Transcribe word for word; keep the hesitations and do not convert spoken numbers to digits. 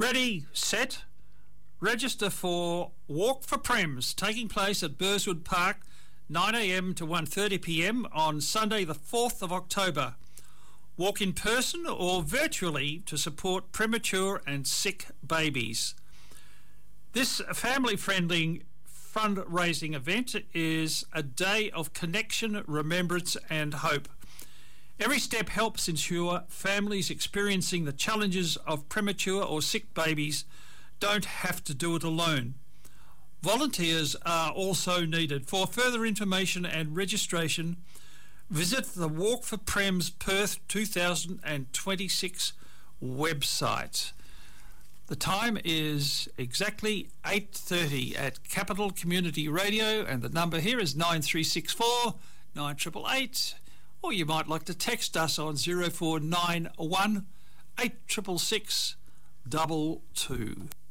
Ready, set, register for Walk for Prems, taking place at Burswood Park, nine a m to one thirty p m on Sunday the fourth of October. Walk in person or virtually to support premature and sick babies. This family-friendly fundraising event is a day of connection, remembrance and hope. Every step helps ensure families experiencing the challenges of premature or sick babies don't have to do it alone. Volunteers are also needed. For further information and registration, visit the Walk for Prems Perth two thousand twenty-six website. The time is exactly eight thirty at Capital Community Radio, and the number here is nine three six four, nine eight eight eight, or you might like to text us on zero four nine one, eight six six six, two two.